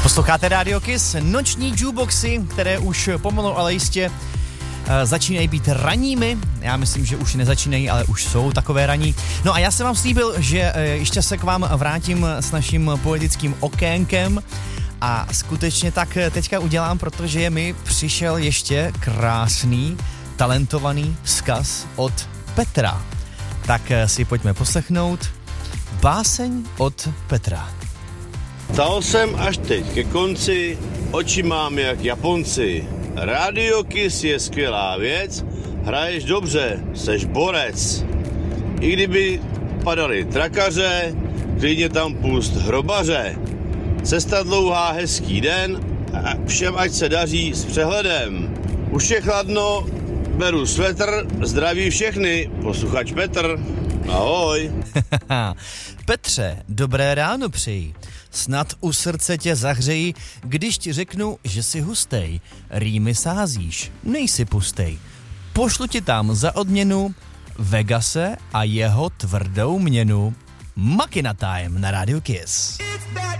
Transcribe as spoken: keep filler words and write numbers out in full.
Posloucháte Radio Kiss, noční jukeboxy, které už pomalu, ale jistě uh, začínají být ranními. Já myslím, že už nezačínají, ale už jsou takové ranní. No a já jsem vám slíbil, že uh, ještě se k vám vrátím s naším poetickým okénkem a skutečně tak teďka udělám, protože mi přišel ještě krásný, talentovaný vzkaz od Petra. Tak uh, si pojďme poslechnout báseň od Petra. Stal jsem až teď ke konci, oči mám jak Japonci. Radio Kiss je skvělá věc, hraješ dobře, seš borec. I kdyby padaly trakaře, klidně tam pust hrobaře. Cesta dlouhá, hezký den, a všem ať se daří s přehledem. Už je chladno, beru svetr, zdraví všechny, posluchač Petr. Ahoj. Petře, dobré ráno přeji. Snad u srdce tě zahřeji, když ti řeknu, že jsi hustej. Rýmy sázíš, nejsi pustej. Pošlu ti tam za odměnu Vegase a jeho tvrdou měnu. Makina Time na Radio Kiss.